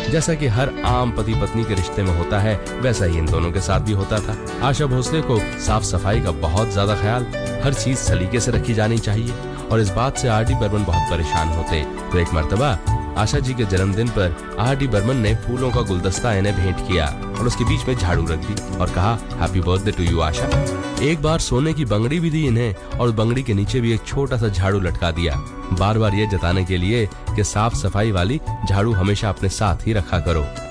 जैसा कि हर आम पति पत्नी के रिश्ते में होता है, वैसा ही इन दोनों के साथ भी होता था। आशा भोसले को साफ सफाई का बहुत ज्यादा ख्याल, हर चीज सलीके से रखी जानी चाहिए, और इस बात से आर.डी. बर्मन बहुत परेशान होते। तो एक मर्तबा आशा जी के जन्मदिन पर आर.डी. बर्मन ने फूलों का गुलदस्ता इन्हें भेंट किया और उसके बीच में झाड़ू रख दी और कहा, हैप्पी बर्थडे टू यू आशा। एक बार सोने की बंगड़ी भी दी इन्हें और बंगड़ी के नीचे भी एक छोटा सा झाड़ू लटका दिया, बार बार ये जताने के लिए कि साफ सफाई वाली झाड़ू हमेशा अपने साथ ही रखा करो।